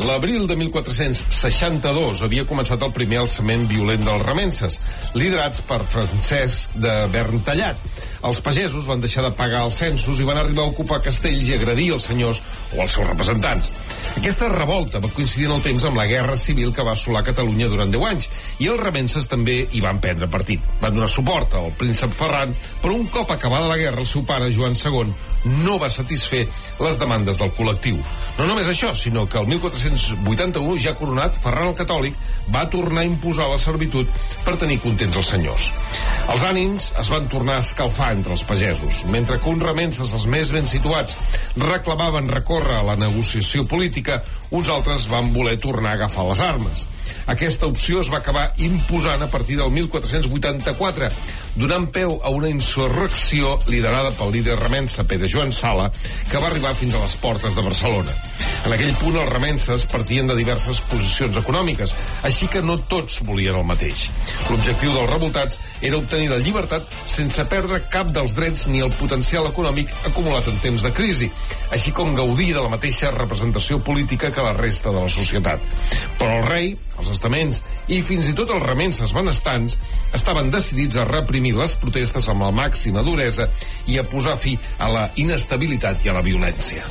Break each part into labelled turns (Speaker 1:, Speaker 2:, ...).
Speaker 1: L'abril de 1462 havia començat el primer alçament violent dels remences, liderats per Francesc de Verntallat. Els pagesos van deixar de pagar els censos i van arribar a ocupar castells i agredir els senyors o els seus representants. Aquesta revolta va coincidir en el temps amb la guerra civil que va assolar Catalunya durant 10 anys i els remences també hi van prendre partit. Van donar suport al príncep Ferran, però un cop acabada la guerra el seu pare, Joan II, no va satisfer les demandes del col·lectiu. No només això, sinó que el 1481, ja coronat, Ferran el Catòlic va tornar a imposar la servitud per tenir contents els senyors. Els ànims es van tornar a escalfar entre els pagesos. Mentre que uns remences, els més ben situats, reclamaven recórrer a la negociació política, uns altres van voler tornar a agafar les armes. Aquesta opció es va acabar imposant a partir del 1484, donant peu a una insurrecció liderada pel líder remença Pere Joan Sala, que va arribar fins a les portes de Barcelona. En aquell punt els remences partien de diverses posicions econòmiques, així que no tots volien el mateix. L'objectiu dels revoltats era obtenir la llibertat sense perdre cap dels drets ni el potencial econòmic acumulat en temps de crisi, així com gaudir de la mateixa representació política que la resta de la societat. Però el rei, els estaments i fins i tot els remences benestants estaven decidits a reprimir les protestes amb la màxima duresa i a posar fi a la inestabilitat i a la violència.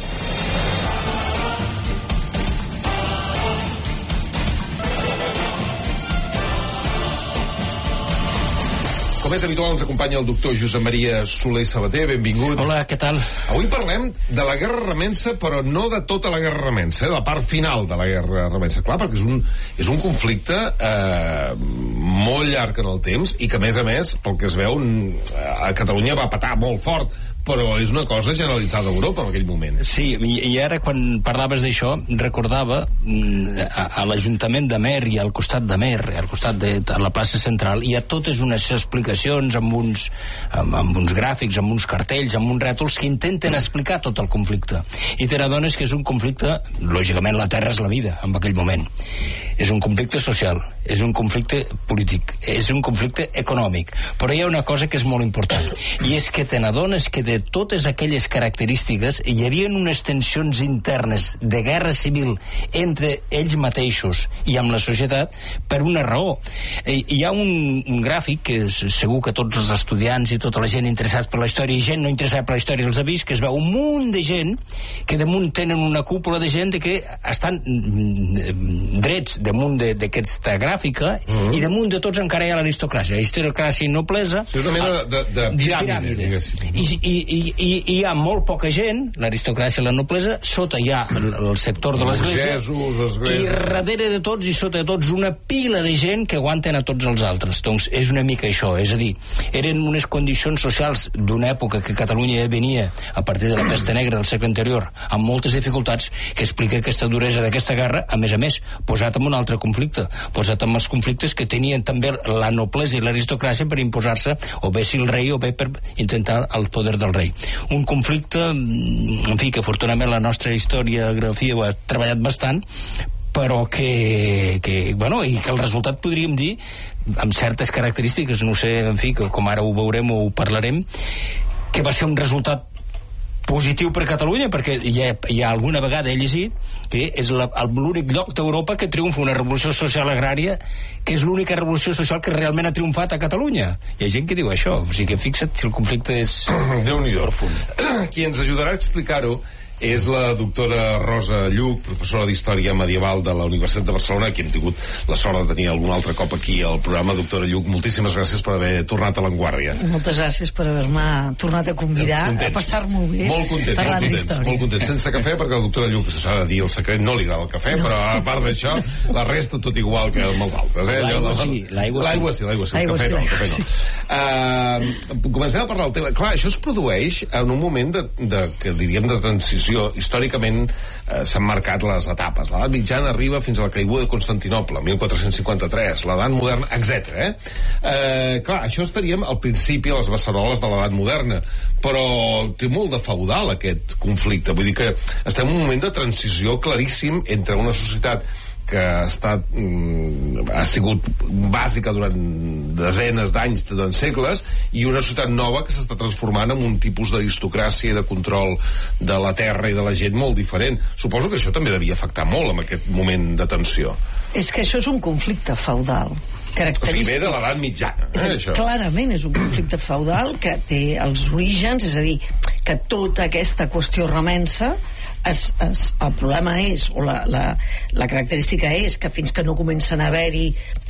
Speaker 1: Com és habitual, ens acompanya el doctor Josep Maria Soler Sabater. Benvingut.
Speaker 2: Hola, què tal?
Speaker 1: Avui parlem de la guerra remença, però no de tota la guerra remença, la part final de la guerra remença. Clar, perquè és un conflicte molt llarg en el temps i que, a més, pel que es veu, a Catalunya va patar molt fort, però és una cosa generalitzada a Europa en aquell moment.
Speaker 2: Sí, i ara quan parlaves d'això recordava a l'Ajuntament d'Amer i al costat d'Amer, al costat de la plaça central, hi ha totes unes explicacions amb uns gràfics, amb uns cartells, amb uns rètols que intenten explicar tot el conflicte. I te n'adones que és un conflicte, lògicament la terra és la vida en aquell moment. És un conflicte social, és un conflicte polític, és un conflicte econòmic, però hi ha una cosa que és molt important, i és que te n'adones que de totes aquelles característiques hi havia unes tensions internes de guerra civil entre ells mateixos i amb la societat per una raó. Hi ha un gràfic que segur que tots els estudiants i tota la gent interessats per la història i gent no interessada per la història els ha vist, que es veu un munt de gent que damunt tenen una cúpula de gent que estan drets damunt d'aquesta gràfica i damunt de tots encara hi ha l'aristocràcia. L'aristocràcia i noblesa.
Speaker 1: És una mena de piràmide.
Speaker 2: I hi ha molt poca gent, l'aristocràcia i la noblesa, sota hi ha el sector de l'església, i darrere de tots i sota de tots una pila de gent que aguanten a tots els altres. Doncs és una mica això, és a dir, eren unes condicions socials d'una època que Catalunya ja venia a partir de la pesta negra del segle anterior, amb moltes dificultats, que explica aquesta duresa d'aquesta guerra, a més, posat en un altre conflicte, posat en els conflictes que tenien també la noblesa i l'aristocràcia per imposar-se, o bé si el rei o bé per intentar el poder del rei. Un conflicte, en fi, que afortunadament la nostra historiografia ho ha treballat bastant, però que bueno, i que el resultat podríem dir amb certes característiques, no sé, en fi, que com ara ho veurem o ho parlarem, que va ser un resultat positiu per Catalunya, perquè hi ha alguna vegada he llegit que és l'únic lloc d'Europa que triomfa una revolució social agrària, que és l'única revolució social que realment ha triomfat a Catalunya. Hi ha gent que diu això, o sigui que fixa't si el conflicte és
Speaker 1: Déu-n'hi-do. Qui ens ajudarà a explicar-ho és la doctora Rosa Lluch, professora d'Història Medieval de la Universitat de Barcelona, que hem tingut la sort de tenir algun altre cop aquí al programa. Doctora Lluch, moltíssimes gràcies per haver tornat a l'Avantguàrdia.
Speaker 3: Moltes gràcies per haver-me tornat a convidar, a passar-me bé, parlant d'història.
Speaker 1: Molt contents, sense cafè, perquè la doctora Lluch, s'ha de dir el secret, no li agrada el cafè, però a part d'això, la resta tot igual que amb els altres. L'aigua sí, el cafè no. Comencem a parlar del tema. Clar, això es produeix en un moment que diríem de transició. Històricament s'han marcat les etapes. L'edat mitjana arriba fins a la caiguda de Constantinoble, 1453, l'edat moderna, etc. Clar, això estaríem al principi a les beceroles de l'edat moderna, però té molt de feudal aquest conflicte. Vull dir que estem en un moment de transició claríssim entre una societat que ha sigut bàsica durant desenes d'anys, durant segles, i una societat nova que s'està transformant en un tipus d'aristocràcia i de control de la terra i de la gent molt diferent. Suposo que això també devia afectar molt en aquest moment de tensió.
Speaker 3: És que això és un conflicte feudal característic.
Speaker 1: O sigui, ve de l'edat mitjana, això.
Speaker 3: Clarament és un conflicte feudal que té els orígens, és a dir, que tota aquesta qüestió remensa el problema és, o la característica és que fins que no comencen a haver-hi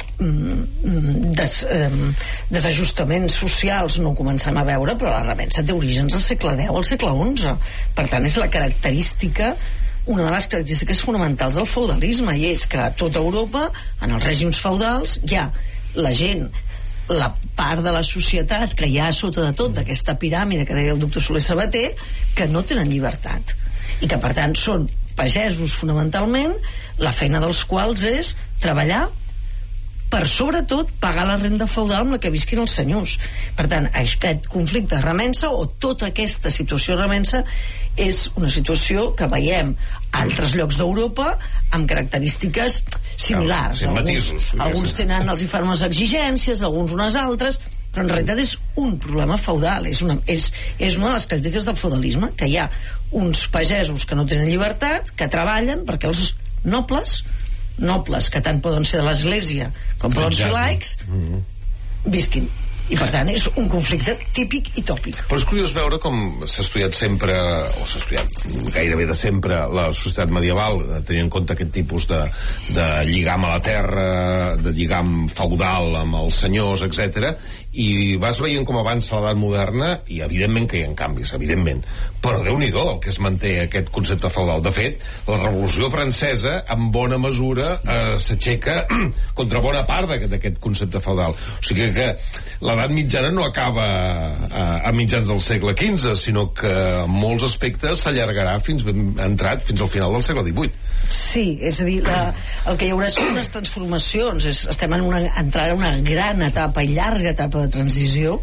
Speaker 3: desajustaments socials no ho comencem a veure, però la remensa té orígens al segle X, al segle XI. Per tant, és la característica, una de les característiques fonamentals del feudalisme, i és que a tota Europa, en els règims feudals, hi ha la gent, la part de la societat que hi ha sota de tot d'aquesta piràmide que deia el doctor Soler Sabater, que no tenen llibertat i que per tant són pagesos fonamentalment, la feina dels quals és treballar per sobretot pagar la renda feudal amb la que visquin els senyors. Per tant, aquest conflicte remensa, o tota aquesta situació remensa, és una situació que veiem a altres llocs d'Europa amb característiques similars. Alguns tenen, els hi fan unes exigències, alguns unes altres, però en realitat és un problema feudal, és una de les característiques del feudalisme, que hi ha uns pagesos que no tenen llibertat, que treballen perquè els nobles, que tant poden ser de l'església com poden ser laics, visquin. I per tant és un conflicte típic i tòpic.
Speaker 1: Però és curiós veure com s'ha estudiat sempre, o s'ha estudiat gairebé de sempre, la societat medieval, tenint en compte aquest tipus de lligam a la terra, de lligam feudal amb els senyors, etc. I vas veient com avança l'edat moderna, i evidentment que hi ha canvis, evidentment, però Déu-n'hi-do el que es manté aquest concepte feudal. De fet, la Revolució Francesa en bona mesura s'aixeca contra bona part d'aquest concepte feudal. O sigui que l'edat mitjana no acaba a mitjans del segle XV, sinó que en molts aspectes s'allargarà fins al final del segle XVIII.
Speaker 3: Sí, és a dir, el que hi haurà són unes transformacions, estem entrant en una gran etapa i llarga etapa de transició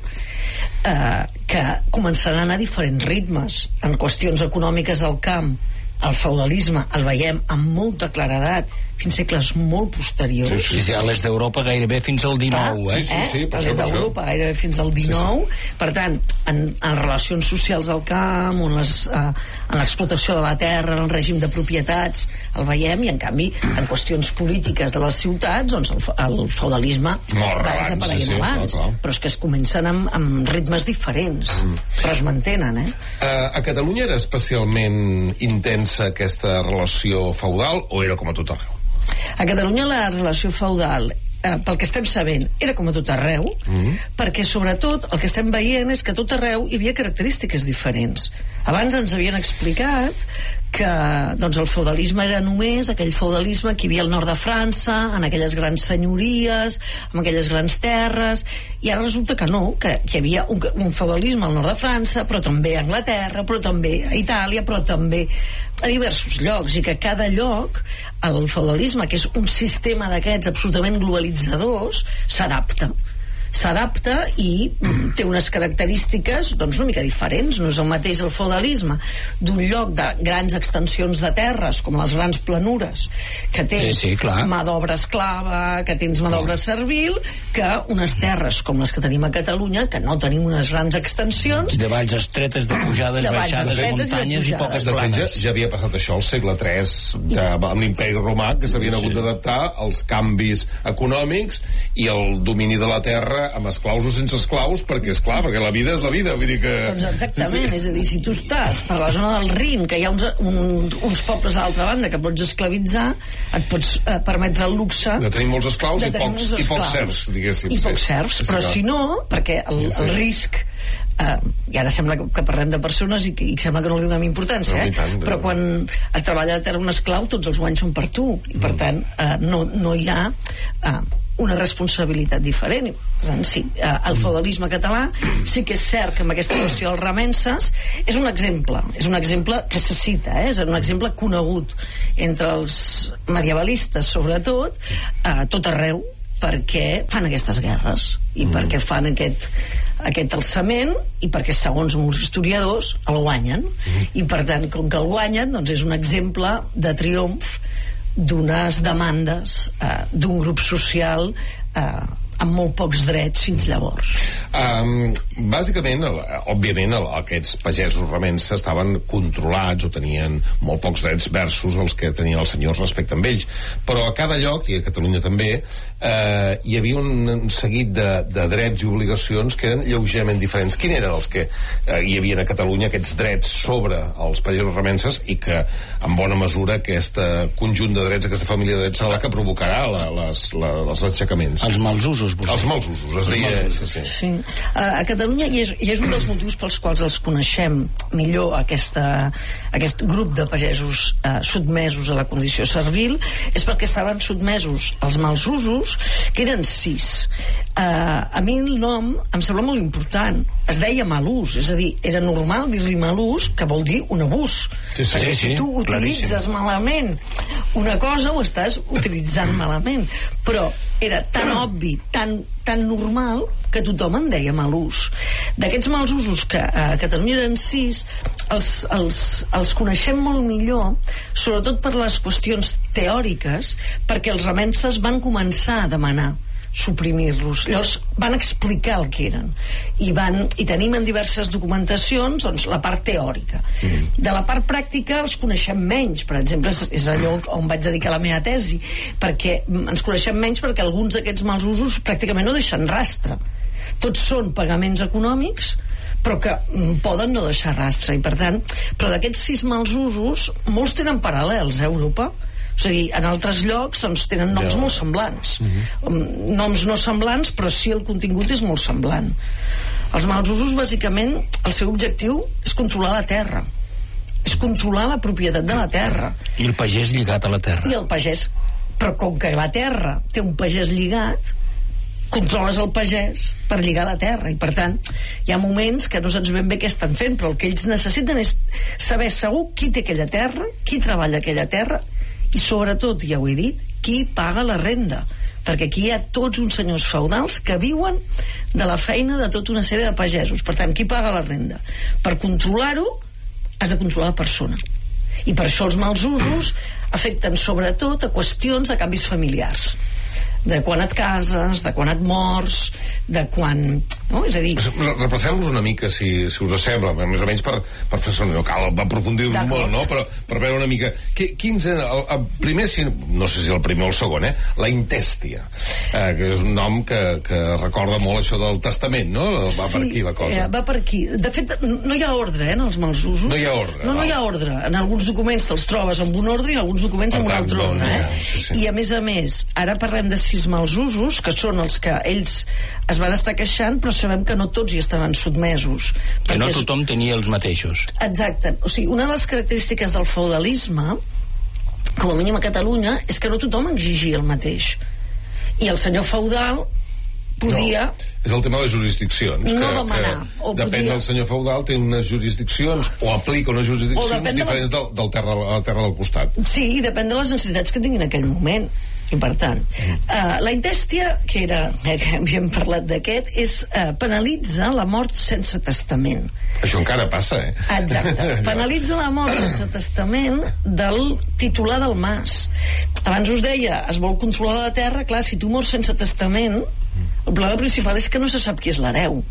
Speaker 3: que començaran a diferents ritmes. En qüestions econòmiques al camp, el feudalisme el veiem amb molta claredat fins segles molt posteriors.
Speaker 2: Sí, a l'est d'Europa gairebé fins al XIX.
Speaker 3: Sí, a l'est d'Europa gairebé fins al XIX. Per tant, en relacions socials al camp, en l'explotació de la terra, en el règim de propietats, el veiem, i en canvi, en qüestions polítiques de les ciutats, doncs el feudalisme va desapareguent abans. Però és que es comencen amb ritmes diferents, però es mantenen.
Speaker 1: A Catalunya era especialment intensa aquesta relació feudal, o era com a tot arreu?
Speaker 3: A Catalunya la relació feudal, pel que estem sabent, era com a tot arreu, perquè sobretot el que estem veient és que a tot arreu hi havia característiques diferents. Abans ens havien explicat que doncs, el feudalisme era només aquell feudalisme que hi havia al nord de França, en aquelles grans senyories, en aquelles grans terres, i ara resulta que no, que hi havia un feudalisme al nord de França, però també a Anglaterra, però també a Itàlia, però també a diversos llocs, i que a cada lloc el feudalisme, que és un sistema d'aquests absolutament globalitzadors, s'adapta i té unes característiques doncs una mica diferents. No és el mateix el feudalisme d'un lloc de grans extensions de terres com les grans planures, que tens mà d'obra esclava, que tens mà d'obra servil, que unes terres com les que tenim a Catalunya, que no tenim unes grans extensions,
Speaker 2: de valls estretes, de pujades, baixades, de muntanyes i poques planes.
Speaker 1: Ja havia passat això al segle III, amb l'imperi romà, que s'havien hagut d'adaptar als canvis econòmics i al domini de la terra amb esclaus o sense esclaus, perquè és clar, perquè la vida és la vida, vull dir que...
Speaker 3: Doncs exactament, és a dir, si tu estàs per la zona del Rin, que hi ha uns pobles a l'altra banda que pots esclavitzar, et pots permetre el luxe
Speaker 1: de tenir molts esclaus i pocs serfs, diguéssim.
Speaker 3: I pocs serfs, però si no, perquè el risc... i ara sembla que parlem de persones i sembla que no li donem importància, però quan et treballa a terra un esclau, tots els guanys són per tu, i per tant no hi ha una responsabilitat diferent. Per tant, sí, el feudalisme català sí que és cert que amb aquesta qüestió dels remenses és un exemple que se cita, és un exemple conegut entre els medievalistes, sobretot, a tot arreu, perquè fan aquestes guerres i perquè fan aquest alçament, i perquè segons molts historiadors el guanyen, i per tant com que el guanyen doncs és un exemple de triomf d'unes demandes d'un grup social amb molt pocs drets fins llavors.
Speaker 1: Bàsicament, òbviament, aquests pagesos remenses estaven controlats o tenien molt pocs drets versus els que tenien els senyors respecte amb ells, però a cada lloc, i a Catalunya també, hi havia un seguit de drets i obligacions que eren lleugerament diferents. Quins eren els que hi havia a Catalunya, aquests drets sobre els pagesos remenses, i que en bona mesura aquest conjunt de drets, aquesta família de drets serà la que provocarà els aixecaments?
Speaker 2: Els mals usos.
Speaker 1: Els mals usos, es deia.
Speaker 3: Sí. A Catalunya, i és un dels motius pels quals els coneixem millor, aquest grup de pagesos sotmesos a la condició servil, és perquè estaven sotmesos als mals usos, que eren 6. A mi el nom em sembla molt important. Es deia mal ús, és a dir, era normal dir-li mal ús, que vol dir un abús.
Speaker 1: Sí,
Speaker 3: si tu utilitzes malament una cosa, ho estàs utilitzant malament. Però era tan obvi, tan normal, que tothom en deia mal ús. D'aquests mals usos, que a Catalunya eren 6, els coneixem molt millor, sobretot per les qüestions teòriques, perquè els remenses van començar a demanar suprimir-los. Llavors van explicar el que eren i tenim en diverses documentacions, doncs, la part teòrica. De la part pràctica els coneixem menys. Per exemple, és allò on vaig dedicar la meva tesi, perquè ens coneixem menys perquè alguns d'aquests mals usos pràcticament no deixen rastre. Tots són pagaments econòmics, però que poden no deixar rastre, i per tant, però d'aquests 6 mals usos molts tenen paral·lels a Europa. És a dir, en altres llocs doncs, tenen noms molt semblants. Noms no semblants, però sí el contingut és molt semblant. Els mals usos, bàsicament, el seu objectiu és controlar la terra. És controlar la propietat de la terra.
Speaker 2: I el pagès lligat a la terra.
Speaker 3: I el pagès. Però com que la terra té un pagès lligat, controles el pagès per lligar la terra, i per tant hi ha moments que no saps ben bé què estan fent, però el que ells necessiten és saber segur qui té aquella terra, qui treballa aquella terra, i sobretot, ja ho he dit, qui paga la renda, perquè aquí hi ha tots uns senyors feudals que viuen de la feina de tota una sèrie de pagesos. Per tant, qui paga la renda? Per controlar-ho has de controlar la persona, i per això els mals usos afecten sobretot a qüestions de canvis familiars, de quan et cases, de quan et mors, de quan... No? És a dir...
Speaker 1: Repassem-los una mica, si us sembla, més o menys per fer-se... No cal aprofundir molt, no? Però per veure una mica... Quins eren... El primer, no sé si el primer o el segon, la intèstia, que és un nom que recorda molt això del testament, no? Va per aquí la cosa.
Speaker 3: Va per aquí. De fet, no hi ha ordre, en els mals usos.
Speaker 1: No hi ha ordre.
Speaker 3: No hi ha ordre. En alguns documents te'ls trobes amb un ordre i en alguns documents amb un altre ordre. I a més, ara parlem de 6 mals usos, que són els que ells es van estar queixant, però sabem que no tots hi estaven sotmesos.
Speaker 2: Que no tothom tenia els mateixos.
Speaker 3: Exacte. O sigui, una de les característiques del feudalisme, com a mínim a Catalunya, és que no tothom exigia el mateix. I el senyor feudal podia...
Speaker 1: No, és el tema de les jurisdiccions.
Speaker 3: No demanar.
Speaker 1: Depèn del senyor feudal, té unes jurisdiccions, o aplica unes jurisdiccions diferents del terra del costat.
Speaker 3: Sí, i depèn de les necessitats que tinguin en aquell moment. I per tant, la intèstia, que havíem parlat d'aquest, penalitza la mort sense testament.
Speaker 1: Això encara passa,
Speaker 3: Exacte. Penalitza la mort sense testament del titular del mas. Abans us deia, es vol controlar la terra. Clar, si tu mors sense testament, el problema principal és que no se sap qui és l'hereu.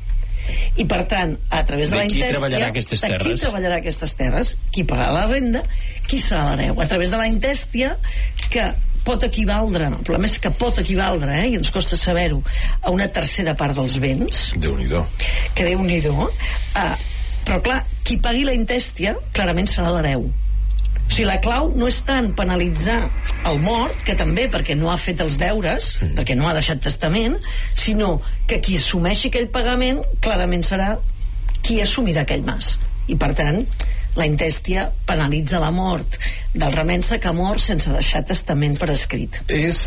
Speaker 3: I per tant, a través de la intèstia,
Speaker 2: qui treballarà aquestes terres,
Speaker 3: qui pagarà la renda, qui serà l'hereu. A través de la intèstia, que pot equivaldre, el problema és que pot equivaldre, i ens costa saber-ho, a una tercera part dels béns.
Speaker 1: Déu-n'hi-do.
Speaker 3: Que Déu-n'hi-do. Però clar, qui pagui la intèstia clarament serà l'hereu. O sigui, la clau no és tant penalitzar el mort, que també perquè no ha fet els deures, perquè no ha deixat testament, sinó que qui assumeixi aquell pagament clarament serà qui assumirà aquell mas. I per tant, la intèstia penalitza la mort del remense que mor sense deixar testament per escrit.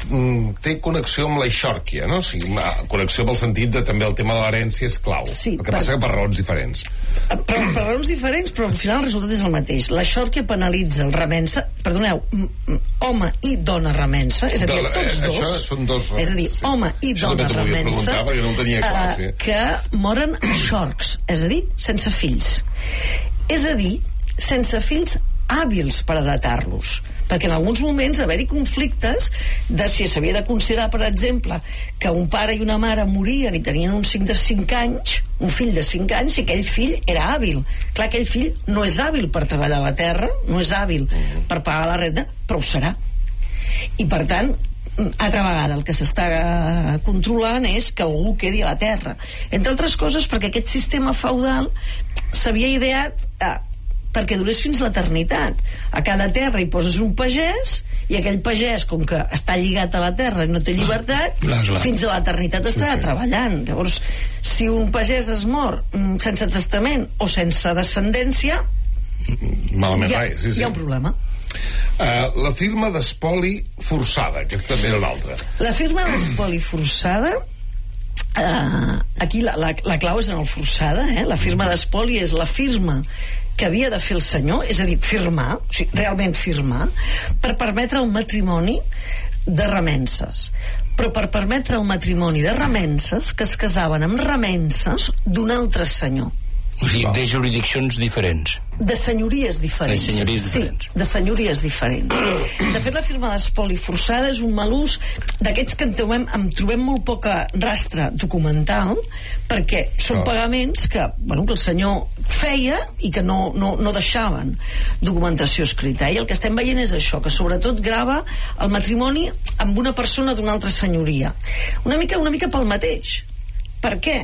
Speaker 1: Té connexió amb l'eixòrquia, no? O sigui, connexió pel sentit de també el tema de l'herència és clau.
Speaker 3: Sí,
Speaker 1: el que passa que per raons diferents.
Speaker 3: Per raons diferents, però al final el resultat és el mateix. L'eixòrquia penalitza el remense, perdoneu, home i dona remensa, és a dir, tots dos.
Speaker 1: Això són dos remenses.
Speaker 3: És a dir, home i dona remensa,
Speaker 1: no
Speaker 3: que moren xorcs, és a dir, sense fills. És a dir, sense fills hàbils per heretar-los, perquè en alguns moments haver-hi conflictes de si s'havia de considerar, per exemple, que un pare i una mare morien i tenien un fill de 5 anys, i aquell fill era hàbil. Clar, aquell fill no és hàbil per treballar a la terra, no és hàbil per pagar la renda, però ho serà. I per tant, altra vegada el que s'està controlant és que algú quedi a la terra, entre altres coses perquè aquest sistema feudal s'havia ideat perquè durés fins l'eternitat. A cada terra hi poses un pagès i aquell pagès, com que està lligat a la terra i no té llibertat, fins a l'eternitat estarà treballant. Llavors, si un pagès es mor sense testament o sense descendència,
Speaker 1: malament
Speaker 3: hi ha un problema.
Speaker 1: La firma d'espoli forçada, que també era l'altra.
Speaker 3: La firma d'espoli forçada, aquí la clau és en el forçada, la firma d'espoli és la firma que havia de fer el senyor, és a dir, firmar, o sigui, realment firmar, per permetre el matrimoni de remenses. Però per permetre el matrimoni de remenses que es casaven amb remenses d'un altre senyor.
Speaker 2: O sigui, de jurisdiccions diferents.
Speaker 3: De senyories diferents.
Speaker 2: De senyories diferents.
Speaker 3: Sí, de senyories diferents. De fet, la firma d'espoli forçada és un mal ús d'aquests que en trobem molt poca rastre documental, perquè són pagaments que el senyor feia i que no deixaven documentació escrita. I el que estem veient és això, que sobretot grava el matrimoni amb una persona d'una altra senyoria. Una mica pel mateix. Per què?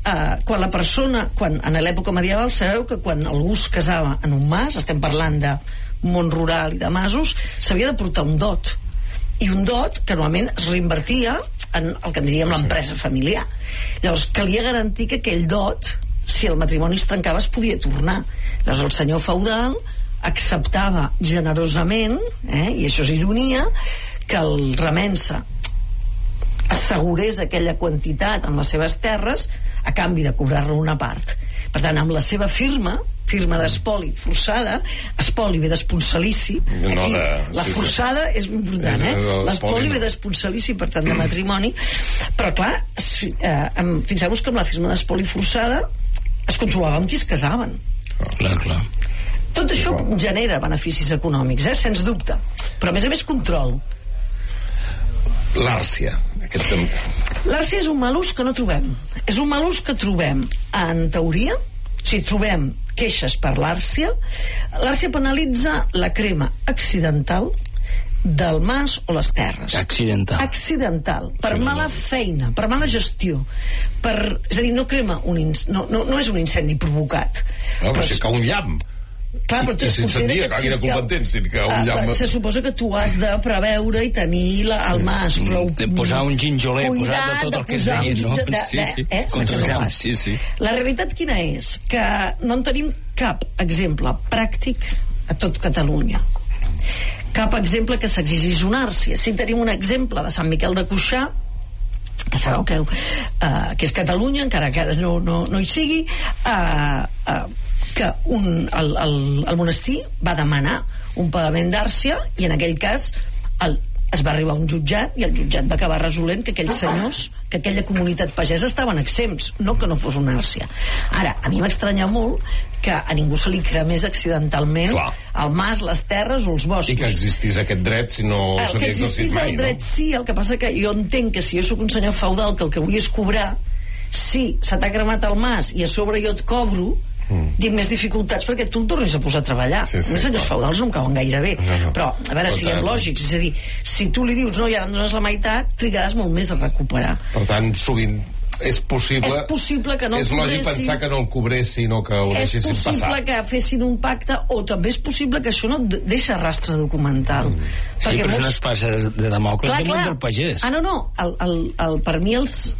Speaker 3: Quan en l'època medieval sabeu que quan algú es casava en un mas, estem parlant de món rural i de masos, s'havia de portar un dot, i un dot que normalment es reinvertia en el que en diríem l'empresa familiar. Llavors calia garantir que aquell dot, si el matrimoni es trencava, es podia tornar. Llavors el senyor feudal acceptava generosament, i això és ironia, que el remensa assegurés aquella quantitat en les seves terres a canvi de cobrar-ne una part. Per tant, amb la seva firma d'espoli forçada, espoli ve d'esponsalici, aquí la forçada és important, l'espoli ve d'esponsalici, per tant de matrimoni, però clar, fixeu-vos que amb la firma d'espoli forçada es controlava amb qui es casaven.
Speaker 2: Clar.
Speaker 3: Tot això genera beneficis econòmics, sens dubte, però a més control.
Speaker 1: L'àrcia.
Speaker 3: L'àrcia és un mal ús que no trobem. És un mal ús que trobem en teoria, si trobem queixes per l'àrcia. L'àrcia penalitza la crema accidental del mas o les terres. Accidental. Per mala feina, per mala gestió. És a dir, no crema no és un incendi provocat.
Speaker 1: Però si cau un llamp.
Speaker 3: Clar, però tu es considera que se suposa que tu has de preveure i tenir el mas, però
Speaker 2: posar un ginjoler, posar de tot el que es deia, no? Contra sí.
Speaker 3: La realitat quina és? Que no en tenim cap exemple pràctic a tot Catalunya, cap exemple que s'exigís una àrcia. Sí, tenim un exemple de Sant Miquel de Cuixà, que sabeu que és Catalunya, encara que ara no hi sigui, que el monestir va demanar un pagament d'àrcia i en aquell cas es va arribar a un jutjat i el jutjat va acabar resolent que aquells senyors, que aquella comunitat pagesa estaven exempts, no que no fos una àrcia. Ara, a mi m'estranya molt que a ningú se li cremés accidentalment el mas, les terres o els boscos.
Speaker 1: I que existís aquest dret si no s'havia exercit mai,
Speaker 3: el dret sí, el que passa que jo entenc que si jo sóc un senyor feudal que el que vull és cobrar, si se t'ha cremat el mas i a sobre jo et cobro, tinc més dificultats perquè tu el tornis a posar a treballar. Els senyors feudals no em cauen gaire bé, però a veure, siguem lògics, és a dir, si tu li dius no, i ara em dones la meitat, trigaràs molt més a recuperar.
Speaker 1: Per tant, sovint és possible
Speaker 3: que no el
Speaker 1: és lògic pensar que no el cobressin o que ho deixessin passar.
Speaker 3: És possible que fessin un pacte, o també és possible que això no deixa rastre documental.
Speaker 2: Sí, però és una espasa de Damocles damunt del pagès.
Speaker 3: Per mi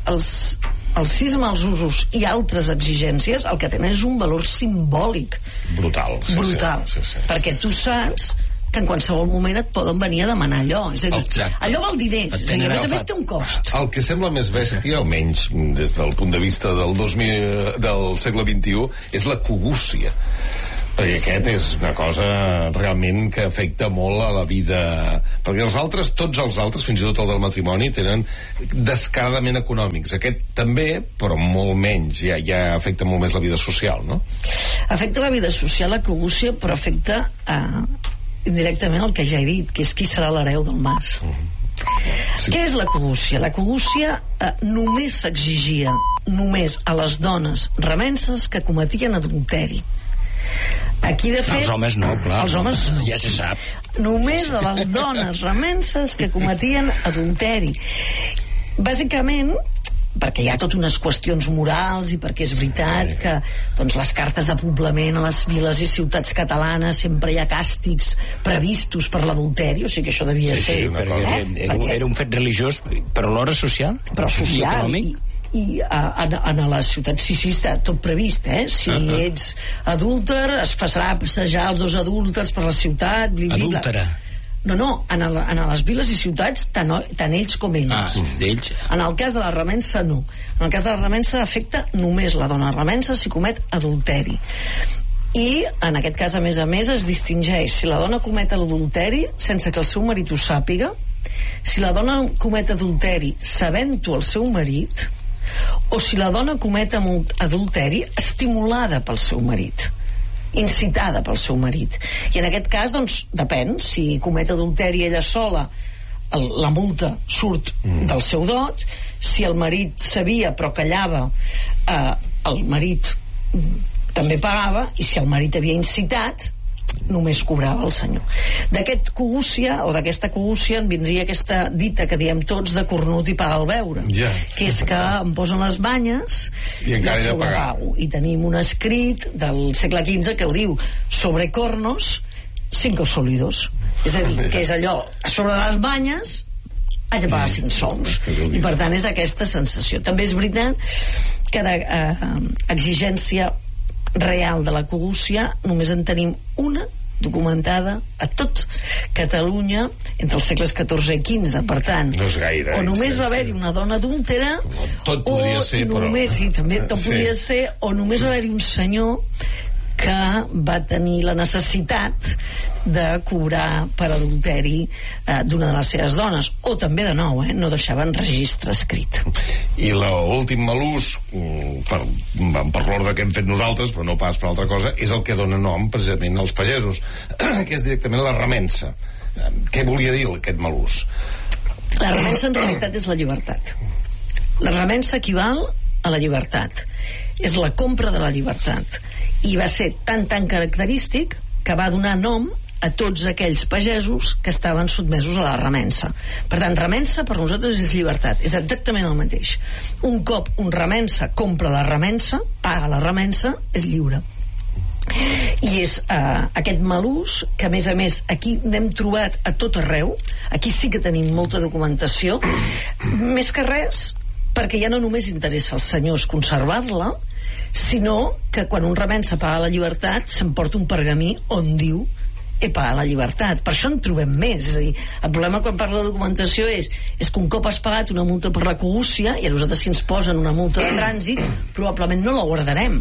Speaker 3: el cisma, els usos i altres exigències el que tenen és un valor simbòlic
Speaker 1: brutal.
Speaker 3: Perquè tu saps que en qualsevol moment et poden venir a demanar allò, és a dir, allò val diners, a més té un cost.
Speaker 1: El que sembla més bèstia, almenys des del punt de vista del segle XXI, és la cogúcia. Perquè aquest és una cosa realment que afecta molt a la vida, perquè els altres, tots els altres, fins i tot el del matrimoni, tenen descaradament econòmics. Aquest també, però molt menys, ja afecta molt més la vida social, no?
Speaker 3: Afecta la vida social, la cogúcia, però afecta indirectament el que ja he dit, que és qui serà l'hereu del mas. Sí. Què és la cogúcia? La cogúcia només s'exigia a les dones remenses que cometien adulteri. Aquí, de fet...
Speaker 2: Els homes no, clar.
Speaker 3: Els homes no.
Speaker 2: Ja se sap.
Speaker 3: Només a les dones remenses que cometien adulteri. Bàsicament, perquè hi ha tot unes qüestions morals i perquè és veritat que doncs, les cartes de poblament a les viles i ciutats catalanes sempre hi ha càstigs previstos per l'adulteri, o sigui que això devia ser...
Speaker 2: Sí, era un fet religiós, però alhora social.
Speaker 3: Però social,
Speaker 2: i econòmic.
Speaker 3: I a les ciutats sí està tot previst, si ets adúlter es farà passejar els dos adúlters per la ciutat,
Speaker 2: adúltera.
Speaker 3: No, en les viles i ciutats tant ells com ells.
Speaker 2: D'ells.
Speaker 3: En el cas de la remensa no. En el cas de la remensa afecta només la dona remensa si comet adulteri. I en aquest cas a més es distingeix si la dona comet adulteri sense que el seu marit ho sàpiga, si la dona comet adulteri sabent-ho el seu marit, o si la dona comet adulteri estimulada pel seu marit, incitada pel seu marit. I en aquest cas, doncs, depèn. Si comet adulteri ella sola, la multa surt del seu dot. Si el marit sabia però callava, el marit també pagava, i si el marit havia incitat, només cobrava el senyor. D'aquesta cogúcia en vindria aquesta dita que diem tots de cornut i paga el beure, que és que em posen les banyes
Speaker 1: i encara he de pagar.
Speaker 3: I tenim un escrit del segle XV que ho diu: sobre cornos 5 sólidos, és a dir, que és allò, a sobre les banyes haig de pagar 5 sous, i per tant és aquesta sensació. També és veritat que d'exigència real de la cogúcia només en tenim una documentada a tot Catalunya entre els segles XIV i XV, per tant
Speaker 1: no és gaire,
Speaker 3: o només va haver-hi una dona adúltera,
Speaker 1: tot podria ser,
Speaker 3: només, sí, també tot podria ser, o només va haver-hi un senyor que va tenir la necessitat de cobrar per adulteri d'una de les seves dones, o també de nou, no deixaven registre escrit.
Speaker 1: I l'últim malús, per l'ordre que hem fet nosaltres, però no pas per altra cosa, és el que dona nom precisament als pagesos, que és directament la remensa. Què volia dir aquest malús?
Speaker 3: La remensa en realitat és la llibertat. La remensa equival a la llibertat. És la compra de la llibertat. I va ser tan característic que va donar nom a tots aquells pagesos que estaven sotmesos a la remensa. Per tant, remensa per nosaltres és llibertat, és exactament el mateix. Un cop un remensa compra la remensa, paga la remensa, és lliure. I és aquest malús que a més aquí n'hem trobat a tot arreu. Aquí sí que tenim molta documentació, més que res perquè ja no només interessa als senyors conservar-la, sinó que quan un remensa paga la llibertat s'emporta un pergamí on diu he pagat la llibertat. Per això en trobem més. És a dir, el problema quan parla de documentació és que un cop has pagat una multa per la cogúcia i a nosaltres si ens posen una multa de trànsit probablement no la guardarem.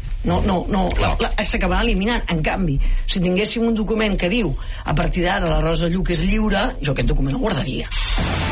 Speaker 3: S'acabarà eliminant. En canvi, si tinguéssim un document que diu a partir d'ara la Rosa Lluc és lliure, jo aquest document el guardaria.